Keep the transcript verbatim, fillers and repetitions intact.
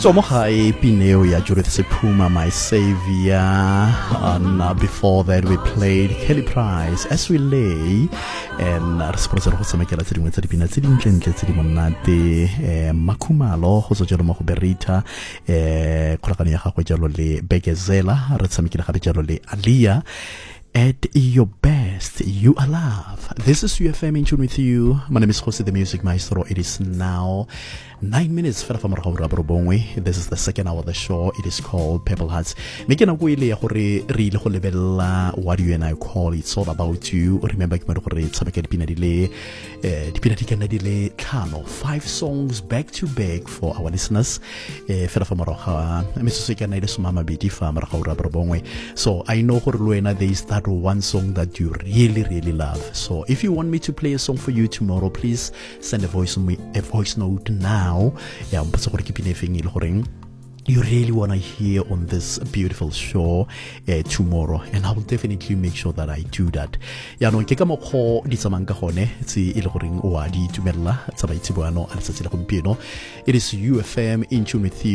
It's almost high Pineo ya Judith Sepuma, My Savior. And uh, before that, we played Kelly Price, As We Lay. And I suppose I was making a sitting with the Pina sitting gently sitting on Nate, Makumalo, Hosojano Berita, Korakania Hakwajalo, Begazela, Ratsamiki Habijalole, Alia. At your best, you are love. This is U F M in tune with you. My name is Jose the Music Maestro. It is now nine minutes. This is the second hour of the show. It is called Pebble Hearts. What do you and I call it? It's all about you. Remember, five songs back to back for our listeners. So I know there is that one song that you really really love. So if you want me to play a song for you tomorrow, please send a voice me a voice note now. Yeah, you really want to hear on this beautiful show uh, tomorrow, and I will definitely make sure that I do that. Ya no ke ka mokgo di tsamanga gone tsi ile goreng o a di tumella tsa baitsi boano a letsatsi la gompieno. It is U F M in tune with you.